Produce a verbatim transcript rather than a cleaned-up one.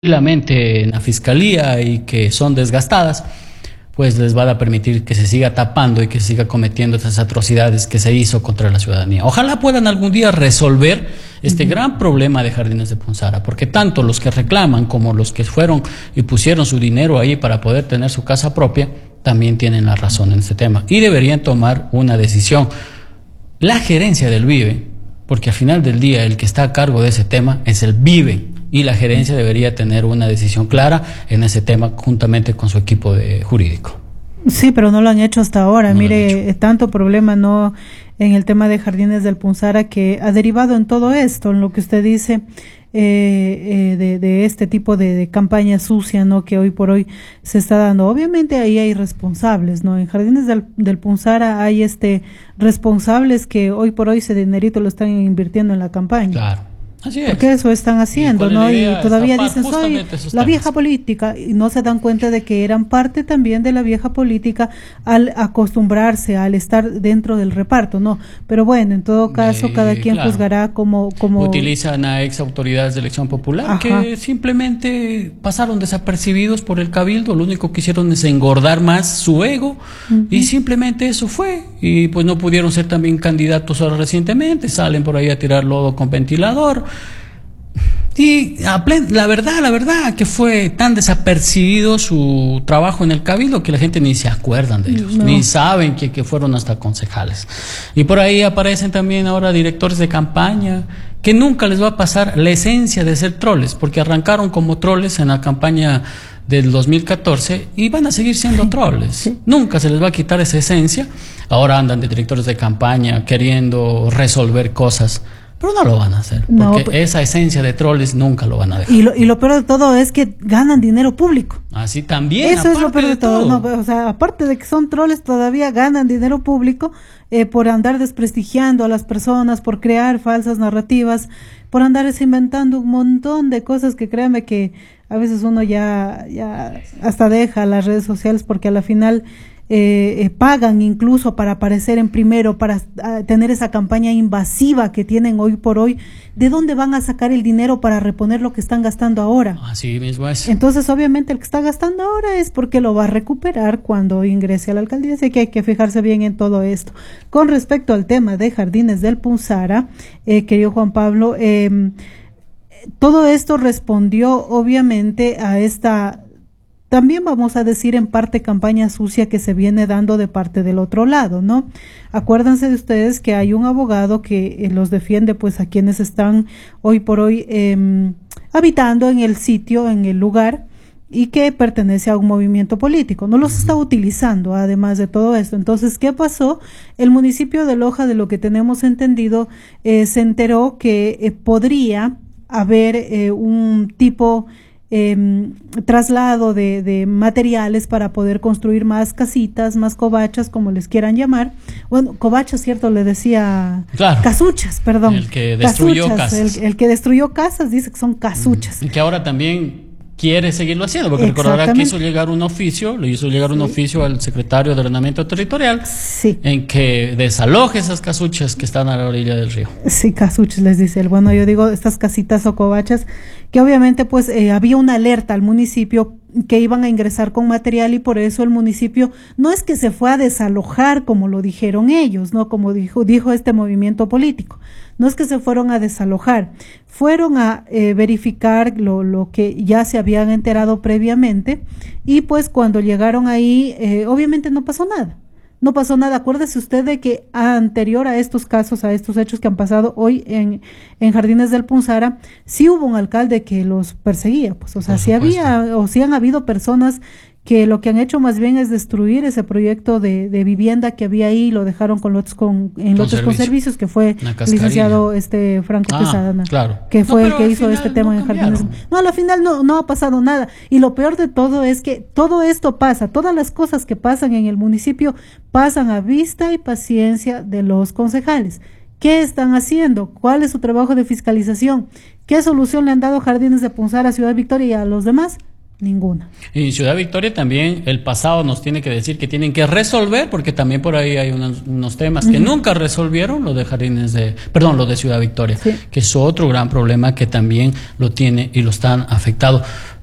tranquilamente en la fiscalía y que son desgastadas, pues les va a permitir que se siga tapando y que se siga cometiendo esas atrocidades que se hizo contra la ciudadanía. Ojalá puedan algún día resolver este uh-huh. gran problema de Jardines de Punzara, porque tanto los que reclaman como los que fueron y pusieron su dinero ahí para poder tener su casa propia, también tienen la razón en este tema y deberían tomar una decisión. La gerencia del Vive, porque al final del día el que está a cargo de ese tema es el Vive, y la gerencia debería tener una decisión clara en ese tema juntamente con su equipo de jurídico. Sí, pero no lo han hecho hasta ahora. No Mire, tanto problema no en el tema de Jardines del Punzara que ha derivado en todo esto, en lo que usted dice eh, eh, de, de este tipo de, de campaña sucia, ¿no? Que hoy por hoy se está dando. Obviamente ahí hay responsables, ¿no? En Jardines del, del Punzara hay este responsables que hoy por hoy ese dinerito lo están invirtiendo en la campaña. Claro. Así es. Porque eso están haciendo, y ¿no? Y todavía dicen, soy la vieja política, y no se dan cuenta de que eran parte también de la vieja política al acostumbrarse, al estar dentro del reparto, ¿no? Pero bueno, en todo caso, eh, cada quien claro. juzgará como, como... Utilizan a ex autoridades de elección popular Ajá. que simplemente pasaron desapercibidos por el cabildo, lo único que hicieron es engordar más su ego, uh-huh. y simplemente eso fue, y pues no pudieron ser también candidatos ahora recientemente, salen por ahí a tirar lodo con ventilador. Y la verdad, la verdad que fue tan desapercibido su trabajo en el cabildo que la gente ni se acuerdan de ellos, no. ni saben que, que fueron hasta concejales. Y por ahí aparecen también ahora directores de campaña que nunca les va a pasar la esencia de ser troles, porque arrancaron como troles en la campaña del dos mil catorce y van a seguir siendo troles. Sí. Nunca se les va a quitar esa esencia. Ahora andan de directores de campaña queriendo resolver cosas, pero no lo van a hacer, porque no, pero, esa esencia de troles nunca lo van a dejar. Y lo, y lo peor de todo es que ganan dinero público. Así también, Eso es lo peor de, de todo. todo. No, o sea, aparte de que son troles, todavía ganan dinero público eh, por andar desprestigiando a las personas, por crear falsas narrativas, por andar inventando un montón de cosas que créanme que a veces uno ya, ya hasta deja las redes sociales porque a la final... Eh, eh, pagan incluso para aparecer en primero, para uh, tener esa campaña invasiva que tienen hoy por hoy. ¿De dónde van a sacar el dinero para reponer lo que están gastando ahora? Así mismo es. Entonces, obviamente, el que está gastando ahora es porque lo va a recuperar cuando ingrese a la alcaldía, así que hay que fijarse bien en todo esto. Con respecto al tema de Jardines del Punzara, eh, querido Juan Pablo, eh, todo esto respondió obviamente a esta... También vamos a decir en parte campaña sucia que se viene dando de parte del otro lado, ¿no? Acuérdense de ustedes que hay un abogado que eh, los defiende pues a quienes están hoy por hoy eh, habitando en el sitio, en el lugar, y que pertenece a un movimiento político. No los está utilizando, además de todo esto. Entonces, ¿qué pasó? El municipio de Loja, de lo que tenemos entendido, eh, se enteró que eh, podría haber eh, un tipo... Eh, traslado de, de materiales para poder construir más casitas, más covachas, como les quieran llamar. Bueno, covachas, cierto, le decía claro, casuchas, perdón. El que destruyó casuchas, casas. El, el que destruyó casas dice que son casuchas. Y que ahora también quiere seguirlo haciendo, porque recordará que hizo llegar un oficio, le hizo llegar un sí. oficio al secretario de Ordenamiento Territorial, sí. en que desaloje esas casuchas que están a la orilla del río. Sí, casuchas les dice él. Bueno, yo digo estas casitas o covachas, que obviamente pues eh, había una alerta al municipio que iban a ingresar con material y por eso el municipio no es que se fue a desalojar como lo dijeron ellos, no como dijo, dijo este movimiento político, no es que se fueron a desalojar, fueron a eh, verificar lo, lo que ya se habían enterado previamente y pues cuando llegaron ahí eh, obviamente no pasó nada. No pasó nada. Acuérdese usted de que anterior a estos casos, a estos hechos que han pasado hoy en, en Jardines del Punzara, sí hubo un alcalde que los perseguía, pues, o sea, sí había, o sí han habido personas que lo que han hecho más bien es destruir ese proyecto de, de vivienda que había ahí, lo dejaron con lotes con, en lotes con servicios, que fue el licenciado este Franco ah, Quesada, claro. que fue no, el que hizo este tema no en Jardines. No, al final no, no ha pasado nada. Y lo peor de todo es que todo esto pasa, todas las cosas que pasan en el municipio pasan a vista y paciencia de los concejales. ¿Qué están haciendo? ¿Cuál es su trabajo de fiscalización? ¿Qué solución le han dado Jardines de Punzara a Ciudad Victoria y a los demás? Ninguna. Y Ciudad Victoria también, el pasado nos tiene que decir que tienen que resolver, porque también por ahí hay unos, unos temas uh-huh. que nunca resolvieron, lo de Jardines de, perdón, lo de Ciudad Victoria, sí. que es otro gran problema que también lo tiene y lo están afectado.